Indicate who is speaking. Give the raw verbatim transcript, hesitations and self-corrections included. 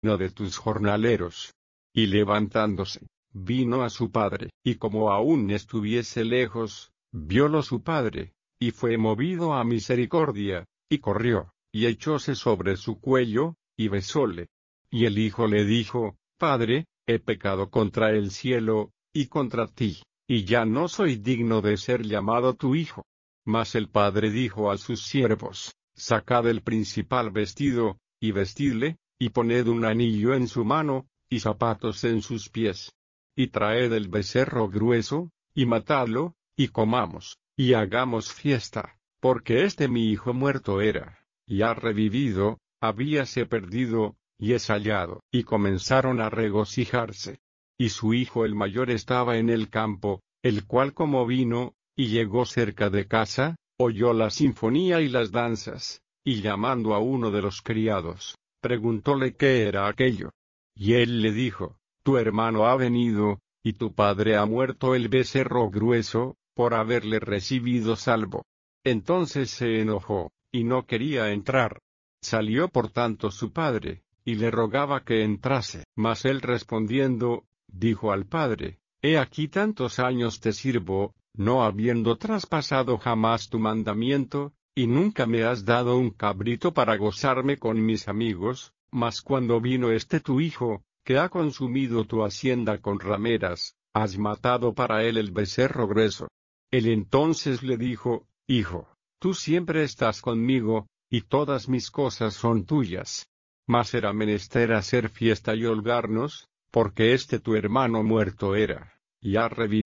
Speaker 1: no de tus jornaleros. Y levantándose, vino a su padre, y como aún estuviese lejos, viólo su padre, y fue movido a misericordia, y corrió, y echóse sobre su cuello, y besóle. Y el hijo le dijo: Padre, he pecado contra el cielo, y contra ti, y ya no soy digno de ser llamado tu hijo. Mas el padre dijo a sus siervos: Sacad el principal vestido, y vestidle, y poned un anillo en su mano, y zapatos en sus pies. Y traed el becerro grueso, y matadlo, y comamos, y hagamos fiesta, porque este mi hijo muerto era, y ha revivido, habíase perdido, y es hallado. Y comenzaron a regocijarse. Y su hijo el mayor estaba en el campo, el cual como vino, y llegó cerca de casa, oyó la sinfonía y las danzas, y llamando a uno de los criados, preguntóle qué era aquello. Y él le dijo: Tu hermano ha venido, y tu padre ha muerto el becerro grueso, por haberle recibido salvo. Entonces se enojó, y no quería entrar. Salió por tanto su padre, y le rogaba que entrase. Mas él respondiendo, dijo al padre: He aquí tantos años te sirvo, no habiendo traspasado jamás tu mandamiento, y nunca me has dado un cabrito para gozarme con mis amigos, mas cuando vino este tu hijo, que ha consumido tu hacienda con rameras, has matado para él el becerro grueso. Él entonces le dijo: Hijo, tú siempre estás conmigo, y todas mis cosas son tuyas. Mas era menester hacer fiesta y holgarnos, porque este tu hermano muerto era, y ha revivido.